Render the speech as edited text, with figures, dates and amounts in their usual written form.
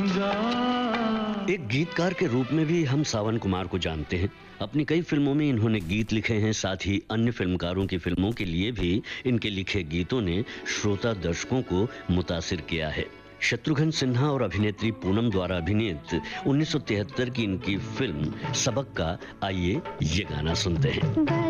एक गीतकार के रूप में भी हम सावन कुमार को जानते हैं। अपनी कई फिल्मों में इन्होंने गीत लिखे हैं, साथ ही अन्य फिल्मकारों की फिल्मों के लिए भी इनके लिखे गीतों ने श्रोता दर्शकों को मुतासिर किया है। शत्रुघ्न सिन्हा और अभिनेत्री पूनम द्वारा अभिनीत 1973 की इनकी फिल्म सबक का आइए ये गाना सुनते हैं।